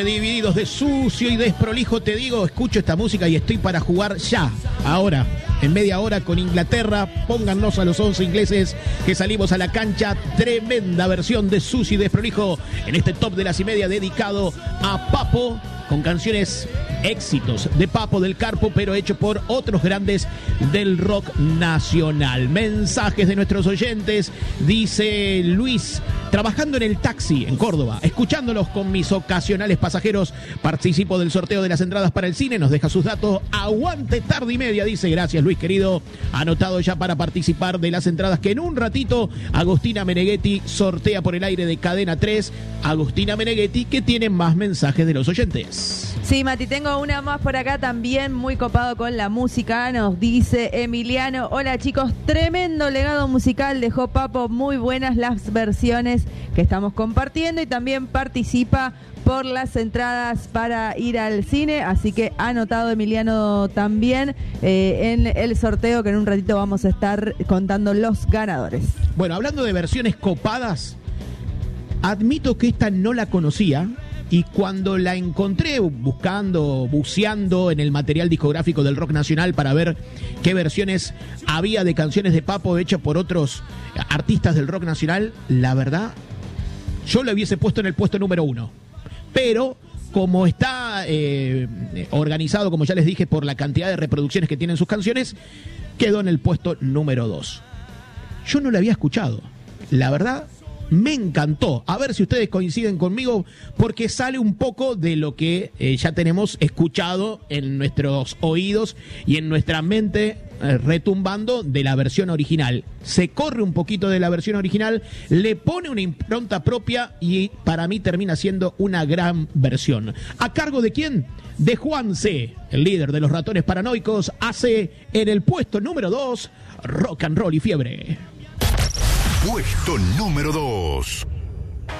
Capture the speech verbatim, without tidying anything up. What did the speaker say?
Divididos de sucio y desprolijo, te digo, escucho esta música y estoy para jugar ya, ahora, en media hora con Inglaterra. Póngannos a los once ingleses que salimos a la cancha. Tremenda versión de sucio y desprolijo en este top de las y media dedicado a Papo, con canciones éxitos de Papo del Carpo, pero hecho por otros grandes del rock nacional. Mensajes de nuestros oyentes. Dice Luis: trabajando en el taxi en Córdoba, escuchándolos con mis ocasionales pasajeros, participo del sorteo de las entradas para el cine. Nos deja sus datos. Aguante tarde y media, dice. Gracias, Luis querido. Anotado ya para participar de las entradas que en un ratito Agustina Meneghetti sortea por el aire de Cadena tres. Agustina Meneghetti, que tiene más mensajes de los oyentes. Sí, Mati, tengo una más por acá también, muy copado con la música. Nos dice Emiliano: hola chicos, tremendo legado musical dejó Papo, muy buenas las versiones que estamos compartiendo, y también participa por las entradas para ir al cine, así que ha anotado Emiliano también eh, en el sorteo, que en un ratito vamos a estar contando los ganadores. Bueno, hablando de versiones copadas, admito que esta no la conocía. Y cuando la encontré buscando, buceando en el material discográfico del rock nacional para ver qué versiones había de canciones de Papo hechas por otros artistas del rock nacional, la verdad, yo lo hubiese puesto en el puesto número uno. Pero como está eh, organizado, como ya les dije, por la cantidad de reproducciones que tienen sus canciones, quedó en el puesto número dos. Yo no la había escuchado. La verdad, me encantó. A ver si ustedes coinciden conmigo, porque sale un poco de lo que eh, ya tenemos escuchado en nuestros oídos y en nuestra mente, eh, retumbando de la versión original. Se corre un poquito de la versión original, le pone una impronta propia y para mí termina siendo una gran versión. ¿A cargo de quién? De Juan C., el líder de los Ratones Paranoicos. Hace en el puesto número dos Rock and Roll y Fiebre. Puesto número dos.